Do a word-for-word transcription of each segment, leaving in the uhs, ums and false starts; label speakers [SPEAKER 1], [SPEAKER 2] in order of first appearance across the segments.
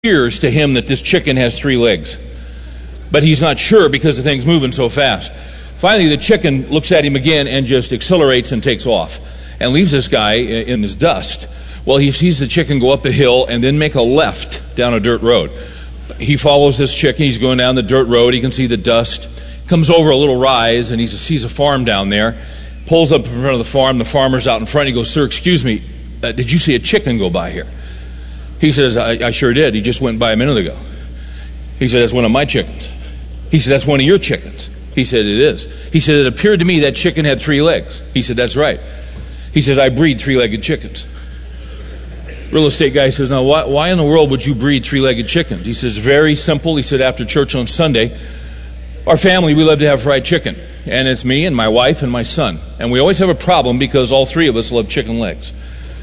[SPEAKER 1] appears to him that this chicken has three legs. But he's not sure because the thing's moving so fast. Finally, the chicken looks at him again and just accelerates and takes off and leaves this guy in his dust. Well, he sees the chicken go up a hill and then make a left down a dirt road. He follows this chicken. He's going down the dirt road. He can see the dust. Comes over a little rise and he sees a farm down there. Pulls up in front of the farm. The farmer's out in front. He goes, "Sir, excuse me, uh, did you see a chicken go by here?" He says, I, I sure did. He just went by a minute ago. He said, "That's one of my chickens." He said, "That's one of your chickens." He said, "It is." He said, "It appeared to me that chicken had three legs." He said, "That's right." He says, "I breed three-legged chickens." Real estate guy says, "Now, why, why in the world would you breed three-legged chickens?" He says, "Very simple." He said, "After church on Sunday, our family, we love to have fried chicken. And it's me and my wife and my son. And we always have a problem because all three of us love chicken legs.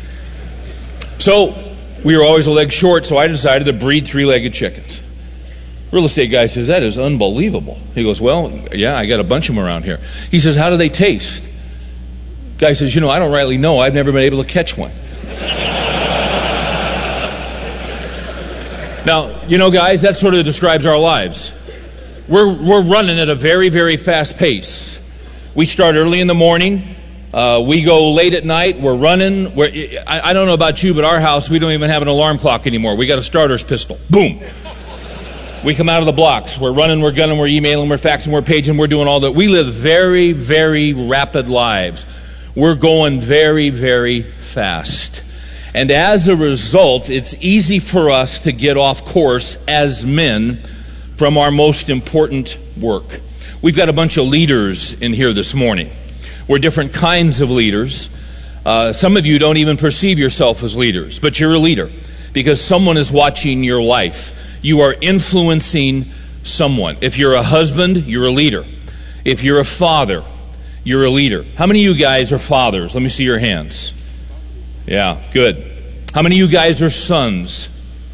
[SPEAKER 1] So we were always a leg short, so I decided to breed three-legged chickens." Real estate guy says, "That is unbelievable." He goes, "Well, yeah, I got a bunch of them around here." He says, "How do they taste?" Guy says, "You know, I don't rightly know. I've never been able to catch one." Now, you know, guys, that sort of describes our lives. We're we're running at a very, very fast pace. We start early in the morning. Uh, we go late at night. We're running. We're, I, I don't know about you, but our house, we don't even have an alarm clock anymore. We got a starter's pistol. Boom. We come out of the blocks. We're running, we're gunning, we're emailing, we're faxing, we're paging, we're doing all that. We live very, very rapid lives. We're going very, very fast. And as a result, it's easy for us to get off course as men from our most important work. We've got a bunch of leaders in here this morning. We're different kinds of leaders. Uh, some of you don't even perceive yourself as leaders, but you're a leader because someone is watching your life. You are influencing someone. If you're a husband, you're a leader. If you're a father, you're a leader. How many of you guys are fathers? Let me see your hands. Yeah, good. How many of you guys are sons?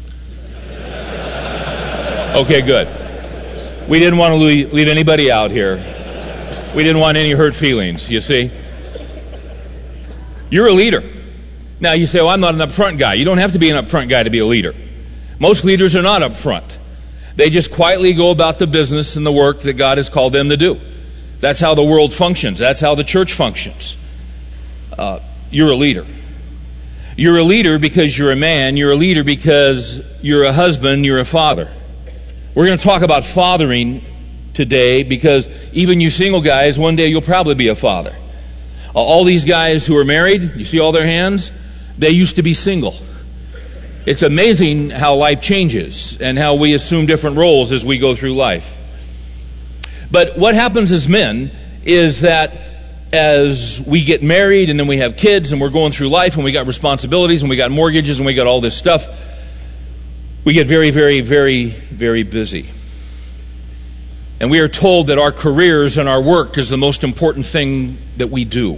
[SPEAKER 1] Okay, good. We didn't want to leave, leave anybody out here. We didn't want any hurt feelings, you see. You're a leader. Now you say, "Well, I'm not an upfront guy." You don't have to be an upfront guy to be a leader. Most leaders are not upfront. They just quietly go about the business and the work that God has called them to do. That's how the world functions. That's how the church functions. Uh, you're a leader. You're a leader because you're a man. You're a leader because you're a husband. You're a father. We're going to talk about fathering today because even you single guys, one day you'll probably be a father. All these guys who are married, you see all their hands? They used to be single. It's amazing how life changes and how we assume different roles as we go through life. But what happens as men is that as we get married and then we have kids and we're going through life and we got responsibilities and we got mortgages and we got all this stuff, we get very, very, very, very busy. And we are told that our careers and our work is the most important thing that we do.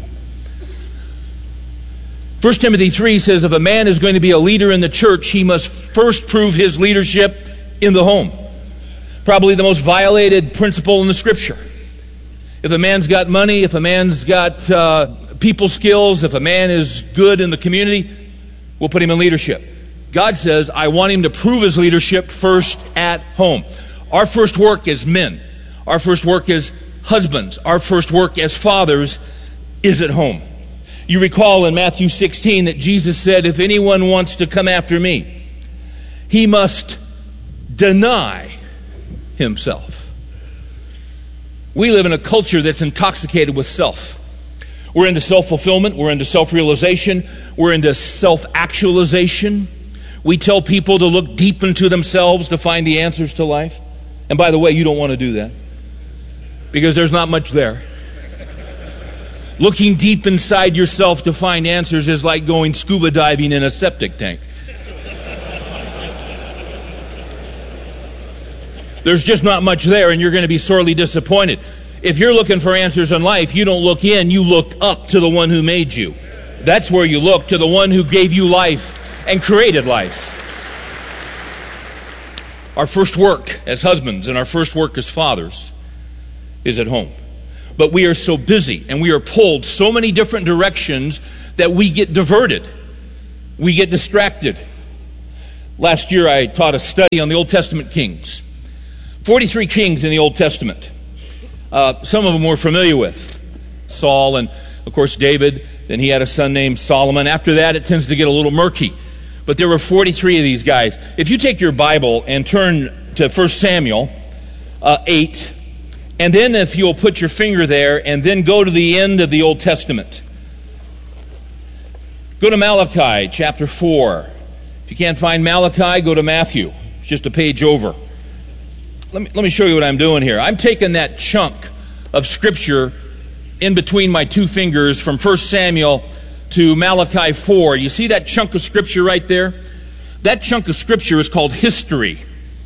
[SPEAKER 1] First Timothy three says, if a man is going to be a leader in the church, he must first prove his leadership in the home. Probably the most violated principle in the Scripture. If a man's got money, if a man's got uh, people skills, if a man is good in the community, we'll put him in leadership. God says, I want him to prove his leadership first at home. Our first work as men, our first work as husbands, our first work as fathers is at home. You recall in Matthew sixteen that Jesus said, if anyone wants to come after me, he must deny himself. We live in a culture that's intoxicated with self. We're into self-fulfillment. We're into self-realization. We're into self-actualization. We tell people to look deep into themselves to find the answers to life. And by the way, you don't want to do that because there's not much there. Looking deep inside yourself to find answers is like going scuba diving in a septic tank. There's just not much there, and you're going to be sorely disappointed. If you're looking for answers in life, you don't look in, you look up to the one who made you. That's where you look, to the one who gave you life and created life. Our first work as husbands and our first work as fathers is at home. But we are so busy and we are pulled so many different directions that we get diverted. We get distracted. Last year I taught a study on the Old Testament kings. forty-three kings in the Old Testament. Uh, some of them we're familiar with. Saul and, of course, David. Then he had a son named Solomon. After that, it tends to get a little murky. But there were forty-three of these guys. If you take your Bible and turn to First Samuel uh, eight, and then if you'll put your finger there and then go to the end of the Old Testament. Go to Malachi chapter four. If you can't find Malachi, go to Matthew. It's just a page over. Let me, let me show you what I'm doing here. I'm taking that chunk of Scripture in between my two fingers from First Samuel to Malachi four. You see that chunk of Scripture right there? That chunk of Scripture is called history.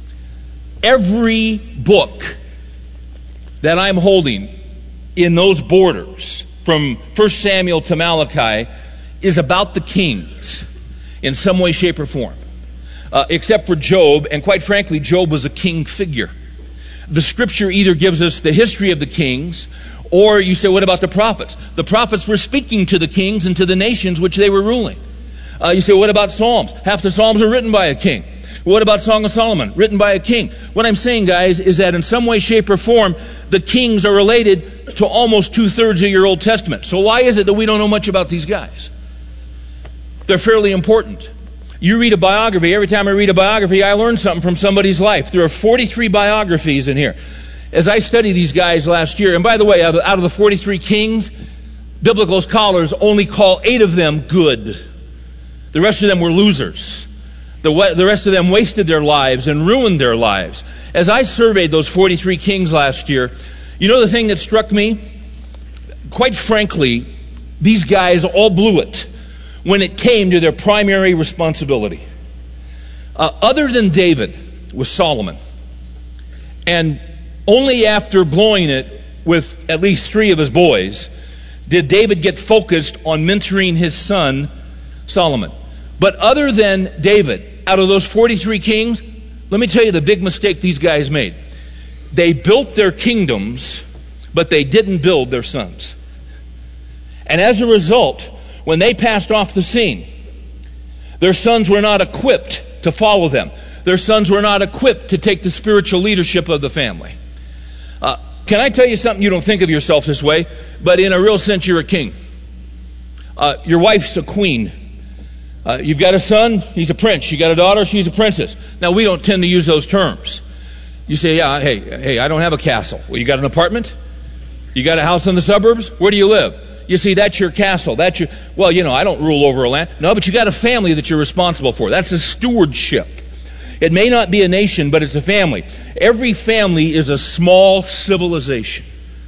[SPEAKER 1] Every book that I'm holding in those borders from First Samuel to Malachi is about the kings in some way, shape, or form. Uh, except for Job, and quite frankly, Job was a king figure. The Scripture either gives us the history of the kings, or you say, what about the prophets? The prophets were speaking to the kings and to the nations which they were ruling. Uh, you say, what about Psalms? Half the Psalms are written by a king. What about Song of Solomon? Written by a king. What I'm saying, guys, is that in some way, shape, or form, the kings are related to almost two-thirds of your Old Testament. So why is it that we don't know much about these guys? They're fairly important. You read a biography. Every time I read a biography, I learn something from somebody's life. There are forty-three biographies in here. As I studied these guys last year, and by the way, out of, out of the forty-three kings, biblical scholars only call eight of them good. The rest of them were losers. The, the rest of them wasted their lives and ruined their lives. As I surveyed those forty-three kings last year, you know the thing that struck me? Quite frankly, these guys all blew it when it came to their primary responsibility. Uh, other than David was Solomon. And only after blowing it with at least three of his boys did David get focused on mentoring his son, Solomon. But other than David, out of those forty-three kings, let me tell you the big mistake these guys made. They built their kingdoms, but they didn't build their sons. And as a result, when they passed off the scene, their sons were not equipped to follow them. Their sons were not equipped to take the spiritual leadership of the family. Uh, can I tell you something? You don't think of yourself this way, but in a real sense, you're a king. Uh, your wife's a queen. Uh, you've got a son, he's a prince. You got a daughter, she's a princess. Now, we don't tend to use those terms. You say, yeah, hey, hey, I don't have a castle. Well, you got an apartment? You got a house in the suburbs? Where do you live? You see, that's your castle. That's your, well, you know, I don't rule over a land. No, but you got a family that you're responsible for. That's a stewardship. It may not be a nation, but it's a family. Every family is a small civilization.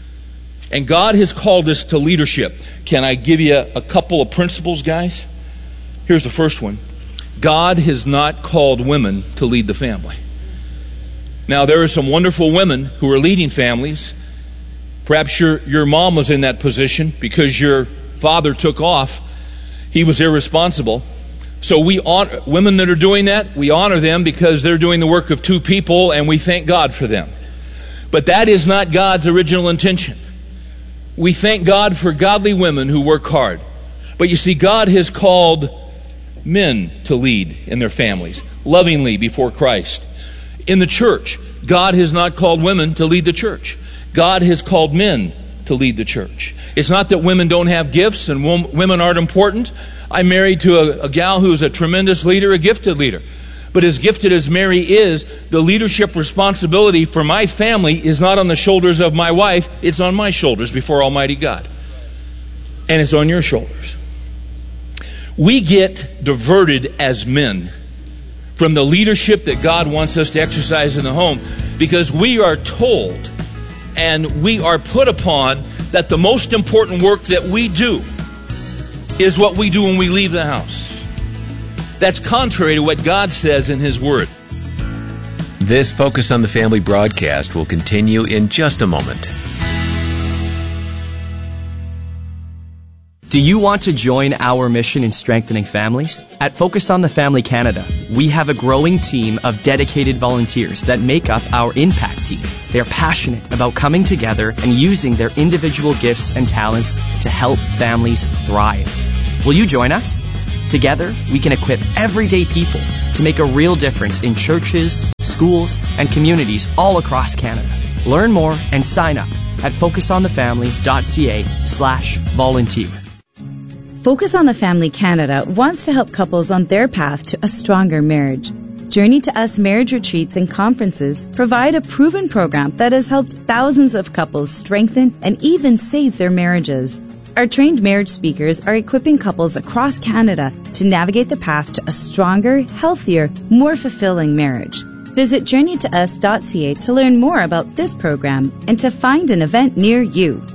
[SPEAKER 1] And God has called us to leadership. Can I give you a, a couple of principles, guys? Here's the first one. God has not called women to lead the family. Now, there are some wonderful women who are leading families. Perhaps your, your mom was in that position because your father took off. He was irresponsible. So we honor women that are doing that. We honor them because they're doing the work of two people, and we thank God for them. But that is not God's original intention. We thank God for godly women who work hard. But you see, God has called men to lead in their families, lovingly before Christ. In the church, God has not called women to lead the church. God has called men to lead the church. It's not that women don't have gifts and women aren't important. I'm married to a, a gal who's a tremendous leader, a gifted leader. But as gifted as Mary is, the leadership responsibility for my family is not on the shoulders of my wife. It's on my shoulders before Almighty God. And it's on your shoulders. We get diverted as men from the leadership that God wants us to exercise in the home because we are told and we are put upon that the most important work that we do is what we do when we leave the house. That's contrary to what God says in His Word.
[SPEAKER 2] This Focus on the Family broadcast will continue in just a moment.
[SPEAKER 3] Do you want to join our mission in strengthening families? At Focus on the Family Canada, we have a growing team of dedicated volunteers that make up our impact team. They're passionate about coming together and using their individual gifts and talents to help families thrive. Will you join us? Together, we can equip everyday people to make a real difference in churches, schools, and communities all across Canada. Learn more and sign up at focusonthefamily.ca slash volunteer.
[SPEAKER 4] Focus on the Family Canada wants to help couples on their path to a stronger marriage. Journey to Us marriage retreats and conferences provide a proven program that has helped thousands of couples strengthen and even save their marriages. Our trained marriage speakers are equipping couples across Canada to navigate the path to a stronger, healthier, more fulfilling marriage. Visit journey to us dot c a to learn more about this program and to find an event near you.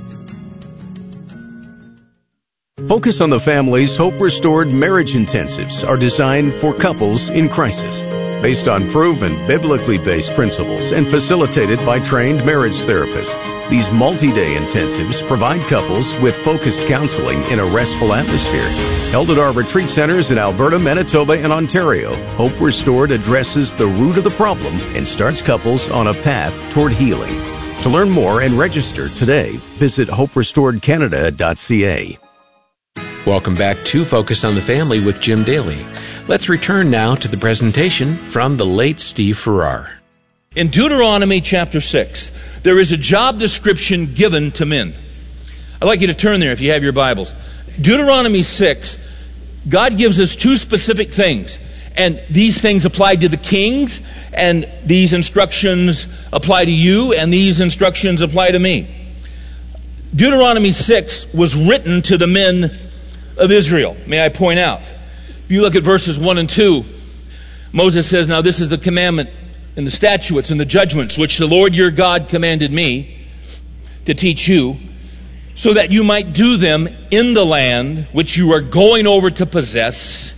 [SPEAKER 5] Focus on the Family's Hope Restored Marriage Intensives are designed for couples in crisis, based on proven biblically based principles and facilitated by trained marriage therapists. These multi-day intensives provide couples with focused counseling in a restful atmosphere. Held at our retreat centers in Alberta, Manitoba, and Ontario, Hope Restored addresses the root of the problem and starts couples on a path toward healing. To learn more and register today, visit hope restored canada dot c a.
[SPEAKER 2] Welcome back to Focus on the Family with Jim Daly. Let's return now to the presentation from the late Steve Farrar.
[SPEAKER 1] In Deuteronomy chapter six, there is a job description given to men. I'd like you to turn there if you have your Bibles. Deuteronomy six, God gives us two specific things. And these things apply to the kings, and these instructions apply to you, and these instructions apply to me. Deuteronomy six was written to the men of Israel, may I point out. If you look at verses one and two, Moses says, "Now this is the commandment and the statutes and the judgments which the Lord your God commanded me to teach you, so that you might do them in the land which you are going over to possess."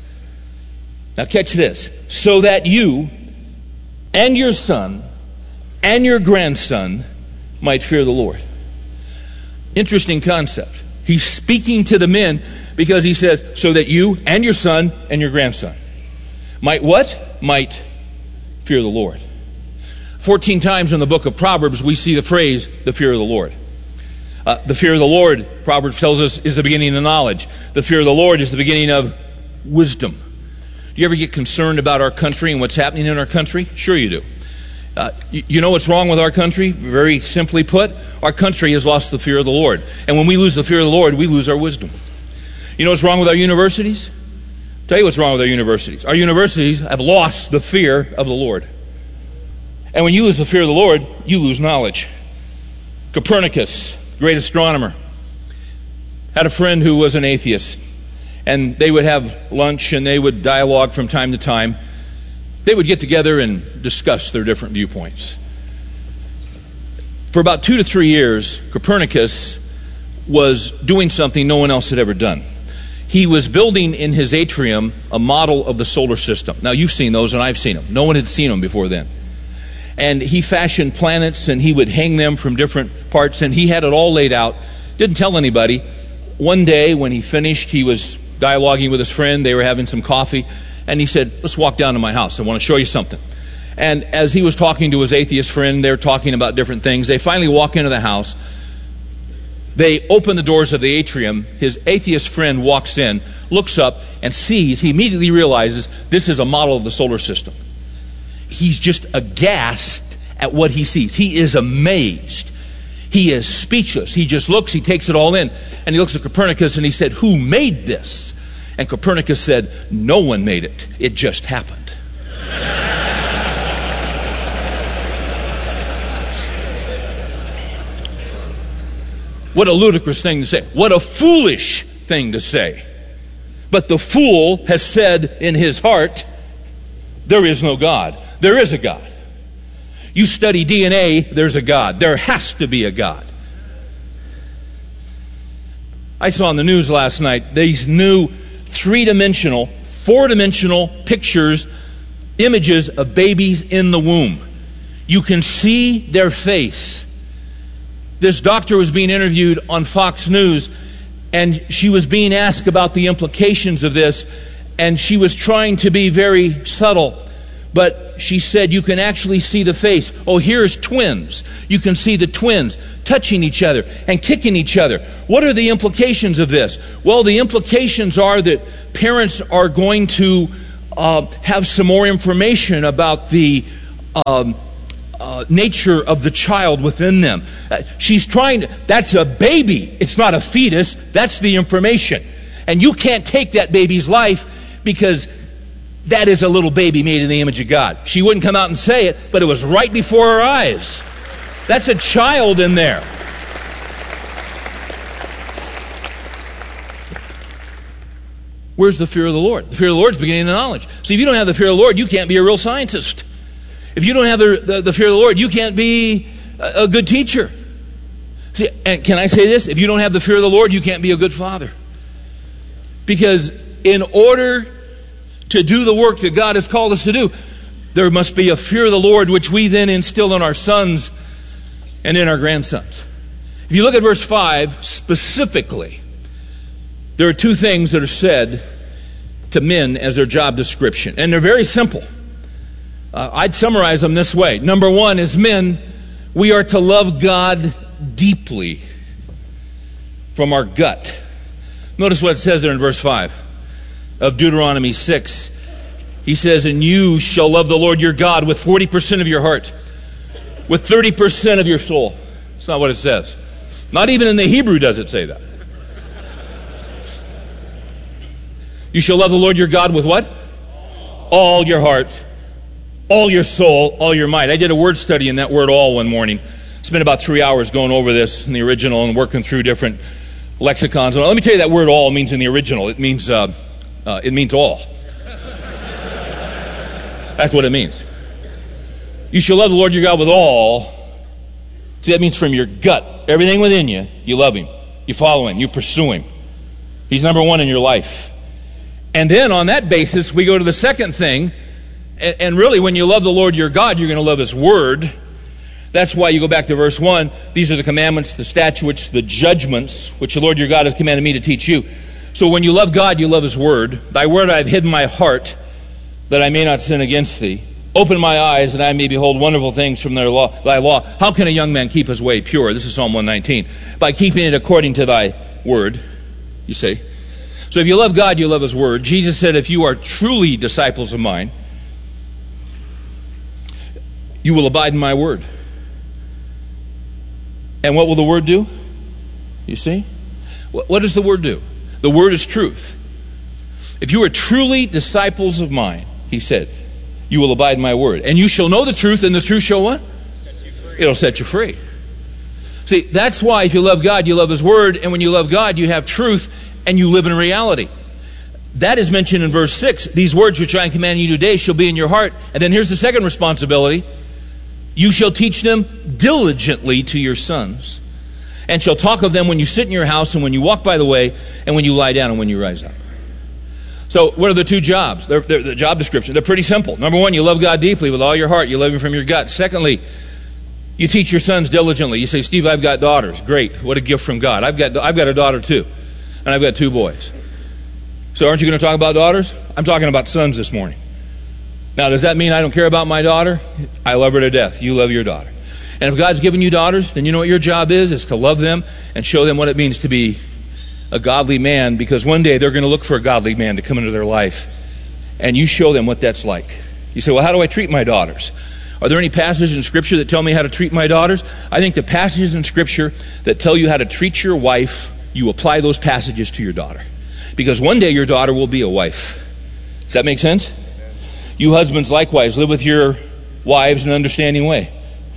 [SPEAKER 1] Now catch this. "So that you and your son and your grandson might fear the Lord." Interesting concept. He's speaking to the men because he says, so that you and your son and your grandson might what? Might fear the Lord. Fourteen times in the book of Proverbs, we see the phrase, the fear of the Lord. Uh, the fear of the Lord, Proverbs tells us, is the beginning of knowledge. The fear of the Lord is the beginning of wisdom. Do you ever get concerned about our country and what's happening in our country? Sure you do. Uh, you, you know what's wrong with our country? Very simply put, our country has lost the fear of the Lord. And when we lose the fear of the Lord, we lose our wisdom. You know what's wrong with our universities? I'll tell you what's wrong with our universities. Our universities have lost the fear of the Lord. And when you lose the fear of the Lord, you lose knowledge. Copernicus, great astronomer, had a friend who was an atheist. And they would have lunch and they would dialogue from time to time. They would get together and discuss their different viewpoints. For about two to three years, Copernicus was doing something no one else had ever done. He was building in his atrium a model of the solar system. Now, you've seen those and I've seen them. No one had seen them before then. And he fashioned planets and he would hang them from different parts, and he had it all laid out. Didn't tell anybody. One day when he finished, he was dialoguing with his friend. They were having some coffee. And he said, let's walk down to my house. I want to show you something. And as he was talking to his atheist friend, they're talking about different things. They finally walk into the house. They open the doors of the atrium. His atheist friend walks in, looks up, and sees, he immediately realizes this is a model of the solar system. He's just aghast at what he sees. He is amazed. He is speechless. He just looks, he takes it all in. And he looks at Copernicus and he said, "Who made this?" And Copernicus said, "No one made it. It just happened." What a ludicrous thing to say. What a foolish thing to say. But the fool has said in his heart, there is no God. There is a God. You study D N A, there's a God. There has to be a God. I saw on the news last night these new three-dimensional, four-dimensional pictures, images of babies in the womb. You can see their face. This doctor was being interviewed on Fox News, and she was being asked about the implications of this, and she was trying to be very subtle. But she said you can actually see the face. Oh, here's twins. You can see the twins touching each other and kicking each other. What are the implications of this? Well, the implications are that parents are going to uh, have some more information about the um, uh, nature of the child within them. Uh, she's trying to, that's a baby. It's not a fetus. That's the information. And you can't take that baby's life because that is a little baby made in the image of God. She wouldn't come out and say it, but it was right before her eyes. That's a child in there. Where's the fear of the Lord? The fear of the Lord is beginning of knowledge. So if you don't have the fear of the Lord, you can't be a real scientist. If you don't have the, the, the fear of the Lord, you can't be a, a good teacher. See, and can I say this? If you don't have the fear of the Lord, you can't be a good father. Because in order to do the work that God has called us to do, there must be a fear of the Lord, which we then instill in our sons and in our grandsons. If you look at verse five, specifically, there are two things that are said to men as their job description. And they're very simple. Uh, I'd summarize them this way. Number one is men, we are to love God deeply from our gut. Notice what it says there in verse five. Of Deuteronomy six. He says, and you shall love the Lord your God with forty percent of your heart, with thirty percent of your soul. That's not what it says. Not even in the Hebrew does it say that. You shall love the Lord your God with what? All your heart, all your soul, all your might. I did a word study in that word all one morning. Spent about three hours going over this in the original and working through different lexicons. Let me tell you that word all means in the original. It means... Uh, Uh, it means all. That's what it means. You shall love the Lord your God with all. See, that means from your gut. Everything within you, you love Him. You follow Him. You pursue Him. He's number one in your life. And then on that basis, we go to the second thing. And, and really, when you love the Lord your God, you're going to love His Word. That's why you go back to verse one. These are the commandments, the statutes, the judgments, which the Lord your God has commanded me to teach you. So when you love God, you love His Word. Thy Word I have hidden my heart, that I may not sin against Thee. Open my eyes, that I may behold wonderful things from their law, Thy law. How can a young man keep his way pure? This is Psalm one nineteen. By keeping it according to Thy Word, you see. So if you love God, you love His Word. Jesus said, if you are truly disciples of mine, you will abide in my Word. And what will the Word do? You see? What does the Word do? The Word is truth. If you are truly disciples of mine, He said, you will abide in my Word. And you shall know the truth, and the truth shall what? Set you free. It'll set you free. See, that's why if you love God, you love His Word. And when you love God, you have truth, and you live in reality. That is mentioned in verse six. These words which I am commanding you today shall be in your heart. And then here's the second responsibility. You shall teach them diligently to your sons, and shall talk of them when you sit in your house, and when you walk by the way, and when you lie down, and when you rise up. So what are the two jobs? They're, they're, the job description. They're pretty simple. Number one, you love God deeply with all your heart. You love Him from your gut. Secondly, you teach your sons diligently. You say, Steve, I've got daughters. Great. What a gift from God. I've got, I've got a daughter too. And I've got two boys. So aren't you going to talk about daughters? I'm talking about sons this morning. Now, does that mean I don't care about my daughter? I love her to death. You love your daughter. And if God's given you daughters, then you know what your job is, is to love them and show them what it means to be a godly man, because one day they're going to look for a godly man to come into their life. And you show them what that's like. You say, well, how do I treat my daughters? Are there any passages in Scripture that tell me how to treat my daughters? I think the passages in Scripture that tell you how to treat your wife, you apply those passages to your daughter. Because one day your daughter will be a wife. Does that make sense? You husbands likewise, live with your wives in an understanding way.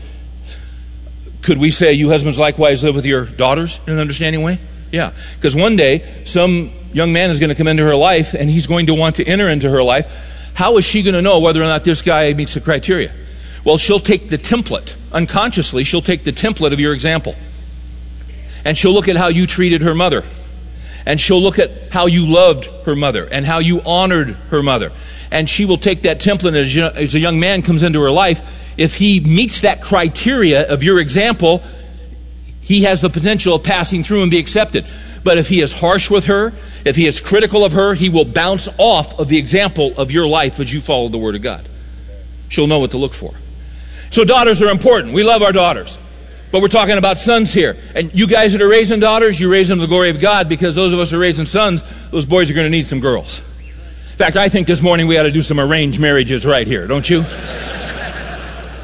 [SPEAKER 1] Could we say you husbands likewise live with your daughters in an understanding way? Yeah. Because one day some young man is going to come into her life and he's going to want to enter into her life. How is she going to know whether or not this guy meets the criteria? Well, she'll take the template. Unconsciously, she'll take the template of your example. And she'll look at how you treated her mother. And she'll look at how you loved her mother and how you honored her mother. And she will take that template as, as a young man comes into her life. If he meets that criteria of your example, he has the potential of passing through and be accepted. But if he is harsh with her, if he is critical of her, he will bounce off of the example of your life as you follow the Word of God. she'll know what to look for. So daughters are important. We love our daughters. But we're talking about sons here. And you guys that are raising daughters, you raise them to the glory of God, because those of us who are raising sons, those boys are going to need some girls. In fact, I think this morning we ought to do some arranged marriages right here, don't you?